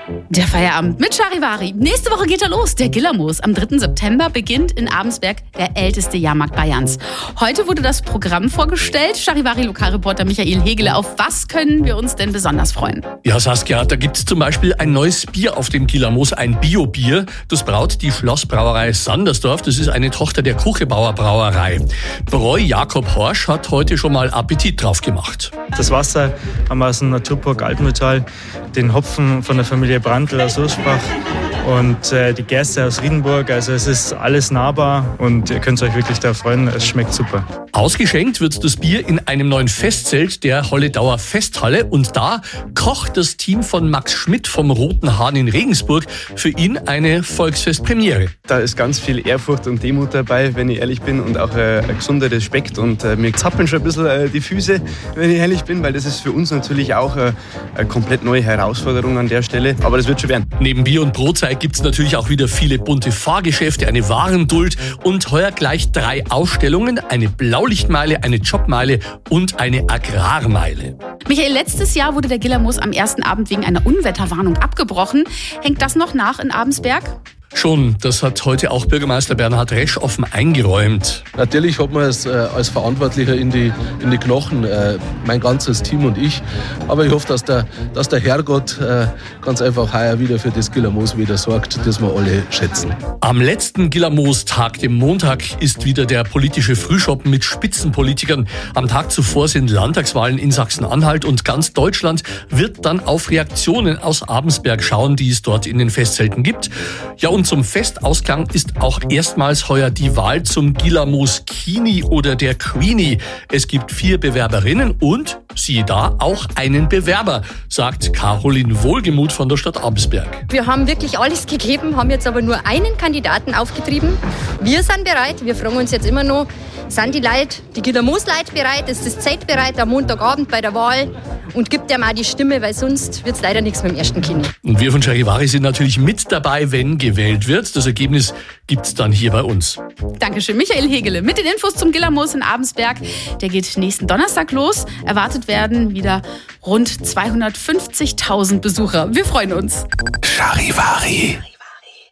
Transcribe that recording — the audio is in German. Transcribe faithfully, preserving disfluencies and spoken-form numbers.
Der Feierabend mit Charivari. Nächste Woche geht er los. Der Gillermoos. Am dritten September beginnt in Abensberg der älteste Jahrmarkt Bayerns. Heute wurde das Programm vorgestellt. Charivari-Lokalreporter Michael Hegele. Auf was können wir uns denn besonders freuen? Ja, Saskia, da gibt es zum Beispiel ein neues Bier auf dem Gillermoos, ein Bio-Bier. Das braut die Schlossbrauerei Sandersdorf. Das ist eine Tochter der Kuchelbauer Brauerei. Bräu Jakob Horsch hat heute schon mal Appetit drauf gemacht. Das Wasser haben wir aus dem Naturpark Altmühltal, den Hopfen von der Familie Brandl aus Ursprach und äh, die Gerste aus Riedenburg. Also es ist alles nahbar und ihr könnt euch wirklich da freuen, es schmeckt super. Ausgeschenkt wird das Bier in einem neuen Festzelt der Holledauer Festhalle und da kocht das Team von Max Schmidt vom Roten Hahn in Regensburg für ihn eine Volksfestpremiere. Da ist ganz viel Ehrfurcht und Demut dabei, wenn ich ehrlich bin, und auch äh, ein gesunder Respekt und äh, mir zappeln schon ein bisschen äh, die Füße, wenn ich ehrlich bin, weil das ist für uns natürlich auch äh, eine komplett neue Herausforderung an der Stelle, aber das wird schon werden. Neben Bier- und Brotzeit gibt es natürlich auch wieder viele bunte Fahrgeschäfte, eine Warenduld und heuer gleich drei Ausstellungen, eine Blaulichtmeile, eine Jobmeile und eine Agrarmeile. Michael, letztes Jahr wurde der Gillermoos am ersten Abend wegen einer Unwetterwarnung abgebrochen. Hängt das noch nach in Abensberg? Schon, das hat heute auch Bürgermeister Bernhard Resch offen eingeräumt. Natürlich hat man es äh, als Verantwortlicher in die, in die Knochen, äh, mein ganzes Team und ich. Aber ich hoffe, dass der, dass der Herrgott äh, ganz einfach heuer wieder für das Gillermoos wieder sorgt, das wir alle schätzen. Am letzten Gillermoos-Tag, dem Montag, ist wieder der politische Frühschoppen mit Spitzenpolitikern. Am Tag zuvor sind Landtagswahlen in Sachsen-Anhalt und ganz Deutschland wird dann auf Reaktionen aus Abensberg schauen, die es dort in den Festzelten gibt. Ja, und zum Festausklang ist auch erstmals heuer die Wahl zum Gillermoos Kini oder der Queenie. Es gibt vier Bewerberinnen und, siehe da, auch einen Bewerber, sagt Caroline Wohlgemuth von der Stadt Abensberg. Wir haben wirklich alles gegeben, haben jetzt aber nur einen Kandidaten aufgetrieben. Wir sind bereit, wir fragen uns jetzt immer noch, sind die Leute, die Gillermoos-Leute bereit, ist das Zeit bereit am Montagabend bei der Wahl und gibt dem auch die Stimme, weil sonst wird es leider nichts mit dem ersten Kini. Und wir von Charivari sind natürlich mit dabei, wenn gewählt wird. Das Ergebnis gibt's dann hier bei uns. Dankeschön, Michael Hegele. Mit den Infos zum Gillermoos in Abensberg. Der geht nächsten Donnerstag los. Erwartet werden wieder rund zweihundertfünfzigtausend Besucher. Wir freuen uns. Charivari.